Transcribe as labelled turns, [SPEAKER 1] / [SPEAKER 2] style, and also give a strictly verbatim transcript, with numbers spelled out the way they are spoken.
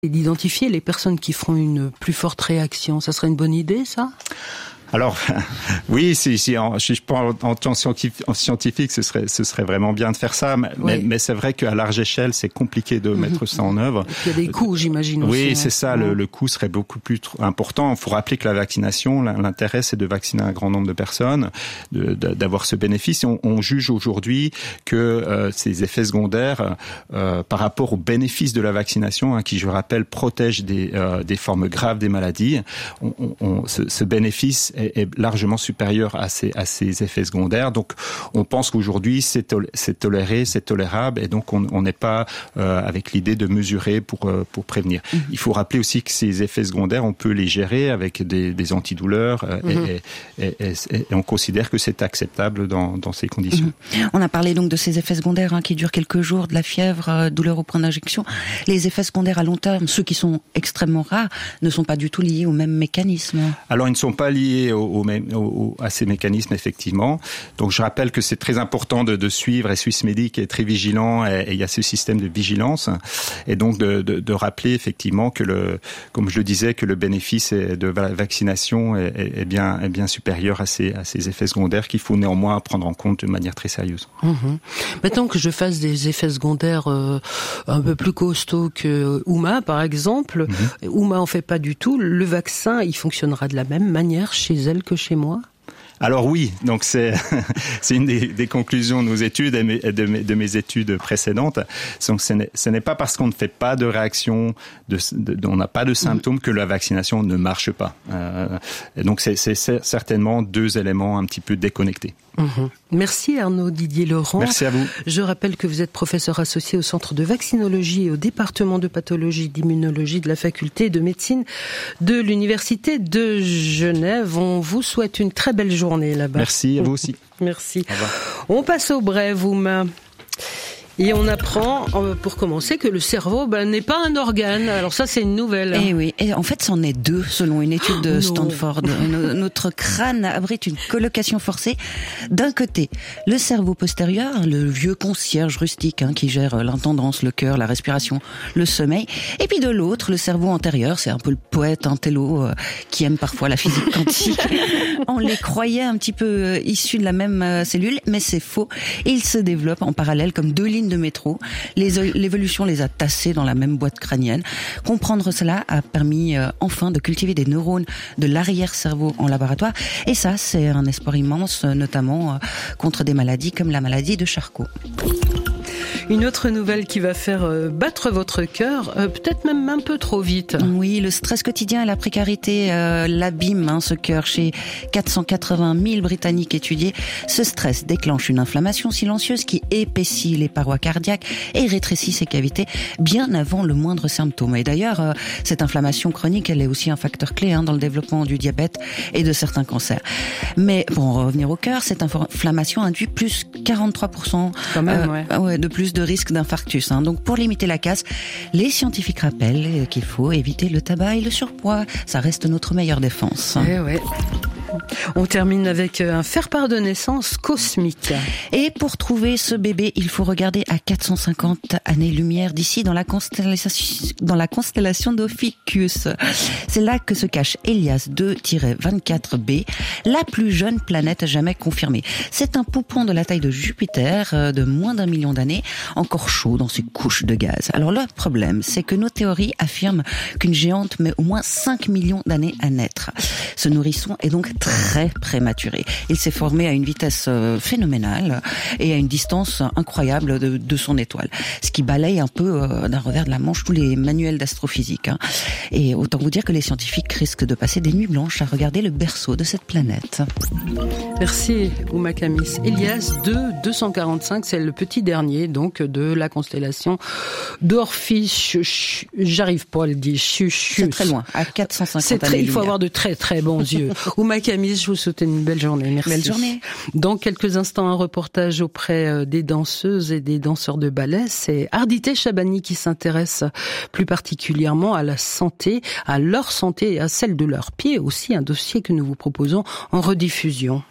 [SPEAKER 1] Et d'identifier les personnes qui feront une plus forte réaction. Ça serait une bonne idée, ça ?
[SPEAKER 2] Alors, oui, si, si, en, si je parle en temps scientifique, en scientifique, ce serait, ce serait vraiment bien de faire ça. Mais, oui. mais c'est vrai qu'à large échelle, c'est compliqué de mettre ça en œuvre.
[SPEAKER 1] Il y a des coûts, j'imagine.
[SPEAKER 2] Oui,
[SPEAKER 1] aussi,
[SPEAKER 2] c'est
[SPEAKER 1] hein.
[SPEAKER 2] ça. Le, le coût serait beaucoup plus important. Il faut rappeler que la vaccination, l'intérêt, c'est de vacciner un grand nombre de personnes, de, de, d'avoir ce bénéfice. Et on, on juge aujourd'hui que euh, ces effets secondaires, euh, par rapport aux bénéfices de la vaccination, hein, qui, je rappelle, protègent des, euh, des formes graves des maladies, on, on, on, ce, ce bénéfice est largement supérieur à ces, à ces effets secondaires. Donc, on pense qu'aujourd'hui, c'est, tol- c'est toléré, c'est tolérable, et donc on n'est pas euh, avec l'idée de mesurer pour, euh, pour prévenir. Mmh. Il faut rappeler aussi que ces effets secondaires, on peut les gérer avec des, des antidouleurs, euh, mmh. et, et, et, et, et on considère que c'est acceptable dans, dans ces conditions.
[SPEAKER 3] Mmh. On a parlé donc de ces effets secondaires hein, qui durent quelques jours, de la fièvre, euh, douleur au point d'injection. Les effets secondaires à long terme, ceux qui sont extrêmement rares, ne sont pas du tout liés au même mécanisme.
[SPEAKER 2] Alors, ils ne sont pas liés Au, au même, au, à ces mécanismes, effectivement. Donc, je rappelle que c'est très important de, de suivre, et Swissmedic est très vigilant, et, et il y a ce système de vigilance, et donc de, de, de rappeler effectivement que le, comme je le disais, que le bénéfice de la vaccination est, est, bien, est bien supérieur à ces, à ces effets secondaires qu'il faut néanmoins prendre en compte de manière très sérieuse.
[SPEAKER 1] Mmh. Maintenant que je fasse des effets secondaires euh, un peu plus costauds que Ouma, par exemple, mmh. Ouma en fait pas du tout. Le vaccin, il fonctionnera de la même manière chez elle que chez moi ?
[SPEAKER 2] Alors oui, donc c'est c'est une des, des conclusions de nos études et de, de, mes, de mes études précédentes. Donc ce n'est, ce n'est pas parce qu'on ne fait pas de réaction, de, de, on n'a pas de symptômes que la vaccination ne marche pas. Euh, et donc c'est, c'est certainement deux éléments un petit peu déconnectés.
[SPEAKER 1] Mmh. Merci Arnaud Didier Laurent.
[SPEAKER 2] Merci à vous.
[SPEAKER 1] Je rappelle que vous êtes professeur associé au Centre de vaccinologie et au département de pathologie d'immunologie de la faculté de médecine de l'Université de Genève. On vous souhaite une très belle journée là-bas.
[SPEAKER 2] Merci à vous aussi.
[SPEAKER 1] Merci. On passe au brève, Ouma. Et on apprend, pour commencer, que le cerveau ben, n'est pas un organe. Alors ça, c'est une nouvelle.
[SPEAKER 3] Eh oui, et en fait, c'en est deux, selon une étude de oh Stanford. Notre crâne abrite une colocation forcée. D'un côté, le cerveau postérieur, le vieux concierge rustique hein, qui gère l'intendance, le cœur, la respiration, le sommeil. Et puis de l'autre, le cerveau antérieur, c'est un peu le poète intello euh, qui aime parfois la physique quantique. On les croyait un petit peu issus de la même euh, cellule, mais c'est faux. Ils se développent en parallèle comme deux lignes de métro. Les, l'évolution les a tassés dans la même boîte crânienne. Comprendre cela a permis euh, enfin de cultiver des neurones de l'arrière-cerveau en laboratoire. Et ça, c'est un espoir immense, notamment euh, contre des maladies comme la maladie de Charcot.
[SPEAKER 1] Une autre nouvelle qui va faire euh, battre votre cœur, euh, peut-être même un peu trop vite.
[SPEAKER 3] Oui, le stress quotidien et la précarité euh, l'abîment, hein, ce cœur. Chez quatre cent quatre-vingt mille Britanniques étudiés, ce stress déclenche une inflammation silencieuse qui épaissit les parois cardiaques et rétrécit ses cavités bien avant le moindre symptôme. Et d'ailleurs, euh, cette inflammation chronique, elle est aussi un facteur clé hein, dans le développement du diabète et de certains cancers. Mais pour en revenir au cœur, cette inflammation induit plus quarante-trois pour cent
[SPEAKER 1] Quand même, euh, ouais.
[SPEAKER 3] Ouais, de plus de risque d'infarctus. Hein. Donc pour limiter la casse, les scientifiques rappellent qu'il faut éviter le tabac et le surpoids. Ça reste notre meilleure défense.
[SPEAKER 1] Eh ouais. On termine avec un faire-part de naissance cosmique.
[SPEAKER 3] Et pour trouver ce bébé, il faut regarder à quatre cent cinquante années-lumière d'ici dans la constellation, dans la constellation d'Ophiuchus. C'est là que se cache Hélias deux vingt-quatre b, la plus jeune planète jamais confirmée. C'est un poupon de la taille de Jupiter, de moins d'un million d'années, encore chaud dans ses couches de gaz. Alors le problème, c'est que nos théories affirment qu'une géante met au moins cinq millions d'années à naître. Ce nourrisson est donc très prématuré. Il s'est formé à une vitesse phénoménale et à une distance incroyable de, de son étoile. Ce qui balaye un peu euh, d'un revers de la manche tous les manuels d'astrophysique. Hein. Et autant vous dire que les scientifiques risquent de passer des nuits blanches à regarder le berceau de cette planète.
[SPEAKER 1] Merci Ouma Kamis. Hélias deux deux cent quarante-cinq, c'est le petit dernier donc de la constellation d'Orpheus. J'arrive pas à le dire.
[SPEAKER 3] C'est très loin, à quatre cent cinquante
[SPEAKER 1] c'est très,
[SPEAKER 3] années.
[SPEAKER 1] Il faut avoir de très très bons yeux. Ouma Kamis, je vous souhaite une belle journée. Merci.
[SPEAKER 3] Belle journée.
[SPEAKER 1] Dans quelques instants, un reportage auprès des danseuses et des danseurs de ballet. C'est Ardité Chabani qui s'intéresse plus particulièrement à la santé, à leur santé et à celle de leurs pieds aussi, un dossier que nous vous proposons en rediffusion.